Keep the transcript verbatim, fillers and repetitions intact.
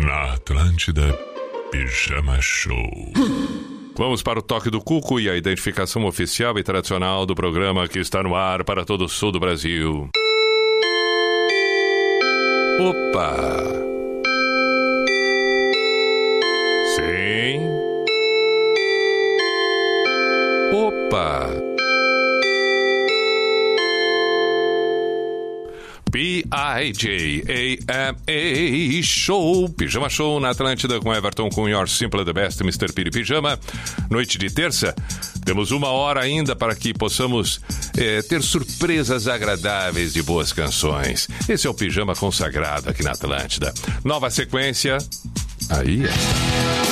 Na Atlântida, Pijama Show. Vamos para o toque do cuco e a identificação oficial e tradicional do programa que está no ar para todo o sul do Brasil. Opa! Sim. Opa! P I J A M A Show, Pijama Show na Atlântida com Everton com Your Simple the Best, mister Piri Pijama. Noite de terça, temos uma hora ainda para que possamos é, ter surpresas agradáveis de boas canções. Esse é o Pijama consagrado aqui na Atlântida. Nova sequência, aí está.